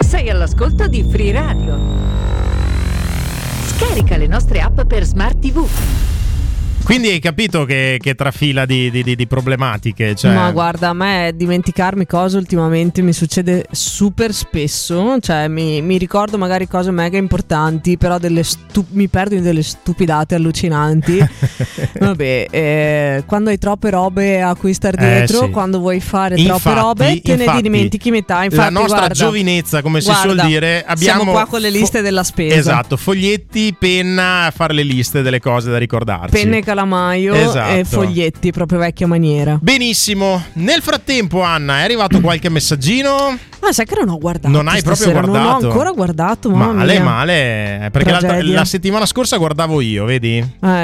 Sei all'ascolto di Free Radio. Scarica le nostre app per Smart TV. Quindi hai capito che trafila di problematiche, cioè... Ma guarda, a me dimenticarmi cose ultimamente mi succede super spesso. Cioè mi ricordo magari cose mega importanti, però mi perdo in delle stupidate allucinanti. Vabbè, quando hai troppe robe a cui star dietro, sì. Quando vuoi fare troppe robe te ne dimentichi metà. Infatti, la nostra guarda, giovinezza, come si suol dire, abbiamo... Siamo qua con le liste della spesa. Esatto, foglietti, penna, a fare le liste delle cose da ricordarci. Penne e calamaio, esatto. E foglietti, proprio vecchia maniera. Benissimo. Nel frattempo, Anna, è arrivato qualche messaggino? Ah, sai che non ho guardato. Non hai proprio stasera. guardato? Non ho ancora guardato, mamma mia. Male. Perché la settimana scorsa guardavo io, vedi?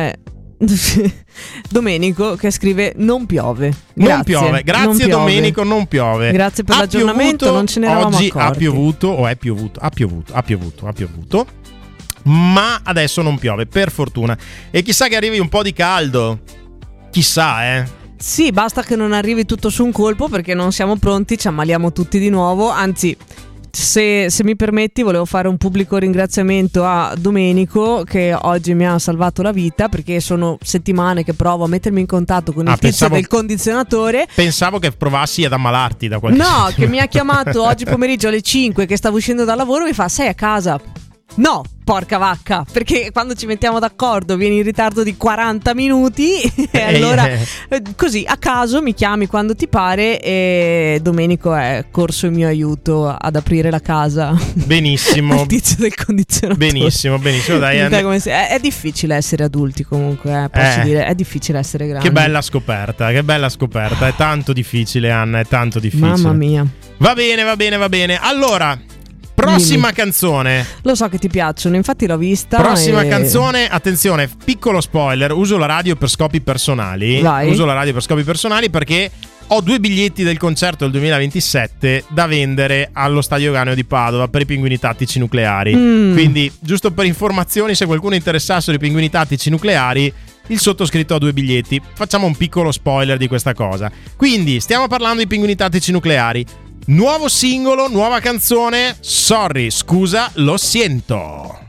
Domenico che scrive non piove. Non piove. Grazie Domenico, non piove. Grazie per l'aggiornamento, non ce ne eravamo oggi accorti. Ha piovuto o è piovuto? Ha piovuto. Ma adesso non piove, per fortuna. E chissà che arrivi un po' di caldo. Chissà, Sì, basta che non arrivi tutto su un colpo, perché non siamo pronti, ci ammaliamo tutti di nuovo. Anzi, se mi permetti, volevo fare un pubblico ringraziamento a Domenico, che oggi mi ha salvato la vita, perché sono settimane che provo a mettermi in contatto con il tizio del condizionatore. Pensavo che provassi ad ammalarti da qualche settimana. Che mi ha chiamato oggi pomeriggio alle 5, che stavo uscendo dal lavoro, e mi fa: sei a casa? No, porca vacca, perché quando ci mettiamo d'accordo vieni in ritardo di 40 minuti e allora così a caso mi chiami quando ti pare, e Domenico è corso in mio aiuto ad aprire la casa. Benissimo. Al tizio del condizionatore. Benissimo, dai. È difficile essere adulti comunque, posso dire, è difficile essere grandi. Che bella scoperta, è tanto difficile, Anna, è tanto difficile. Mamma mia. Va bene. Allora, prossima canzone. Lo so che ti piacciono, infatti l'ho vista. Prossima canzone, attenzione, piccolo spoiler, uso la radio per scopi personali. Vai. Uso la radio per scopi personali perché ho 2 biglietti del concerto del 2027 da vendere allo Stadio Euganeo di Padova per i Pinguini Tattici Nucleari. Quindi, giusto per informazioni, se qualcuno interessasse ai Pinguini Tattici Nucleari, il sottoscritto ha 2 biglietti. Facciamo un piccolo spoiler di questa cosa. Quindi, stiamo parlando di Pinguini Tattici Nucleari. Nuovo singolo, nuova canzone, Sorry, scusa, lo siento.